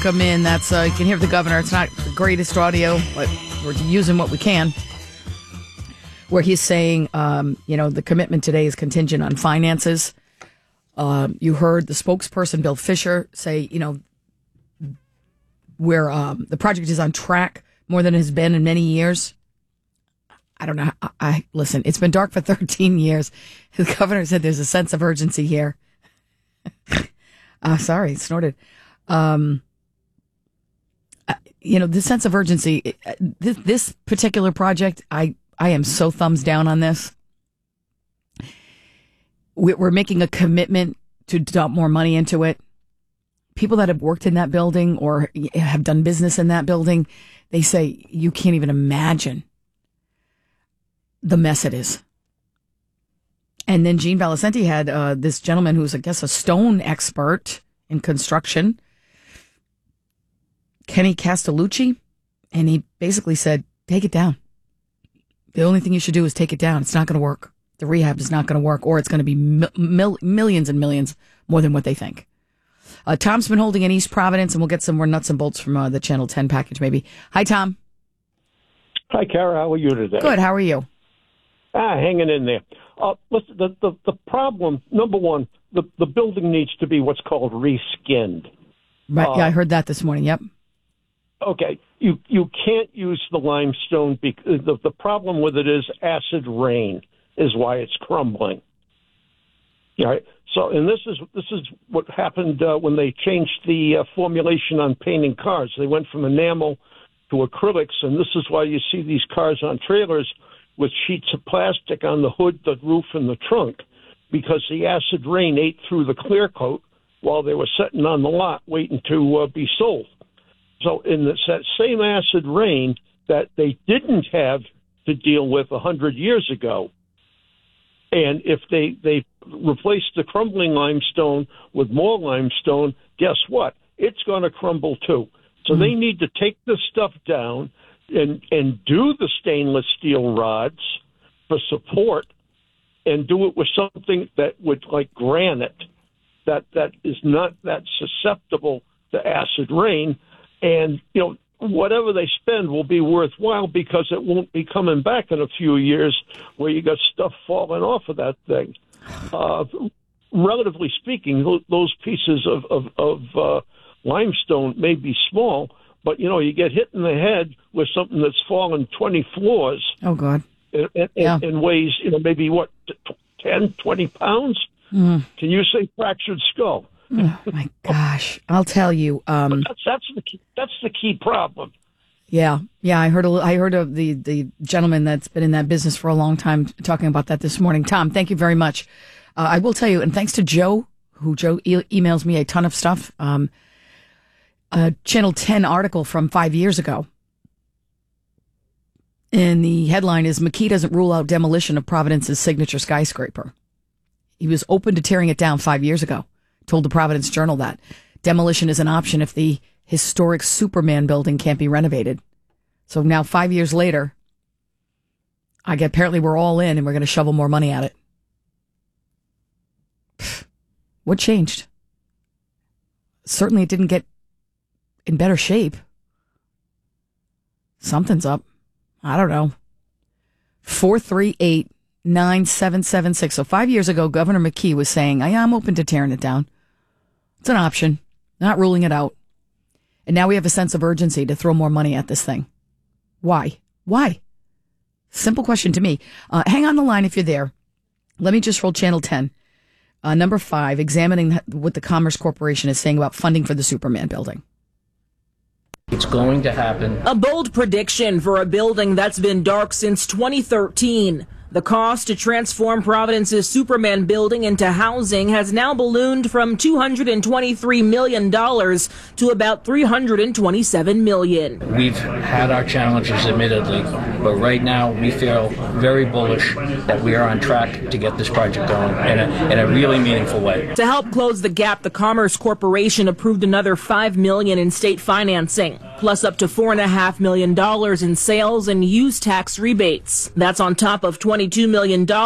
Come in. That's you can hear the governor. It's not the greatest audio, but we're using what we can. Where he's saying, the commitment today is contingent on finances. You heard the spokesperson, Bill Fisher, say, where the project is on track more than it has been in many years. I don't know. Listen, it's been dark for 13 years. The governor said there's a sense of urgency here. Sorry, snorted. The sense of urgency, this particular project, I am so thumbs down on this. We're making a commitment to dump more money into it. People that have worked in that building or have done business in that building, they say you can't even imagine the mess it is. And then Gene Valicenti had this gentleman who's, I guess, a stone expert in construction, Kenny Castellucci, and he basically said, take it down. The only thing you should do is take it down. It's not going to work. The rehab is not going to work, or it's going to be millions and millions more than what they think. Tom's been holding in East Providence, and we'll get some more nuts and bolts from the Channel 10 package, maybe. Hi, Tom. Hi, Kara. How are you today? Good. How are you? Hanging in there. Listen, the problem, number one, the building needs to be what's called reskinned. Right. Yeah, I heard that this morning. Yep. Okay. You can't use the limestone because the problem with it is acid rain is why it's crumbling. All right. So, and this is what happened when they changed the formulation on painting cars. They went from enamel to acrylics, and this is why you see these cars on trailers with sheets of plastic on the hood, the roof, and the trunk, because the acid rain ate through the clear coat while they were sitting on the lot waiting to be sold. So in that same acid rain that they didn't have to deal with 100 years ago, and if they replaced the crumbling limestone with more limestone, guess what? It's going to crumble too. So they need to take this stuff down and do the stainless steel rods for support and do it with something that would, like granite, that is not that susceptible to acid rain. And, whatever they spend will be worthwhile because it won't be coming back in a few years where you got stuff falling off of that thing. Relatively speaking, those pieces of limestone may be small, but, you get hit in the head with something that's fallen 20 floors. Oh, God. And weighs, maybe, 10, 20 pounds? Mm. Can you say fractured skull? Oh, my gosh. I'll tell you. That's the key problem. Yeah. I heard of the gentleman that's been in that business for a long time talking about that this morning. Tom, thank you very much. I will tell you, and thanks to Joe, emails me a ton of stuff. A Channel 10 article from 5 years ago. And the headline is, McKee doesn't rule out demolition of Providence's signature skyscraper. He was open to tearing it down 5 years ago. Told the Providence Journal that demolition is an option if the historic Superman building can't be renovated. So now 5 years later, apparently we're all in and we're going to shovel more money at it. What changed? Certainly it didn't get in better shape. Something's up. I don't know. 438-9776. So 5 years ago, Governor McKee was saying, I'm open to tearing it down. It's an option. Not ruling it out. And now we have a sense of urgency to throw more money at this thing. Why? Simple question to me. Hang on the line if you're there. Let me just roll Channel 10. Number 5, examining what the Commerce Corporation is saying about funding for the Superman building. It's going to happen. A bold prediction for a building that's been dark since 2013. The cost to transform Providence's Superman building into housing has now ballooned from $223 million to about $327 million. We've had our challenges, admittedly, but right now we feel very bullish that we are on track to get this project going in a really meaningful way. To help close the gap, the Commerce Corporation approved another $5 million in state financing, plus up to $4.5 million in sales and use tax rebates. That's on top of $22 million